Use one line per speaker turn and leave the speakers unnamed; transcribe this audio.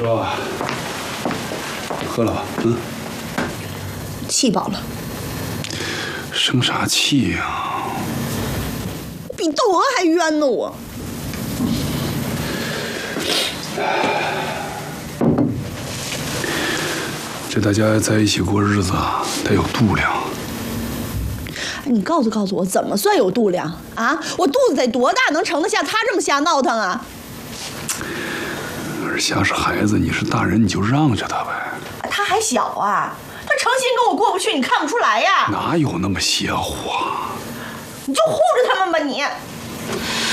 说，喝了吧，嗯。
气饱了。
生啥气呀？
比窦娥还冤呢我。
这大家在一起过日子得有度量。
你告诉我，怎么算有度量啊？我肚子得多大能盛得下他这么瞎闹腾啊？
二瞎是孩子，你是大人，你就让着他呗。
他还小啊，他诚心跟我过不去，你看不出来呀？
哪有那么邪乎啊？
你就护着他们吧你。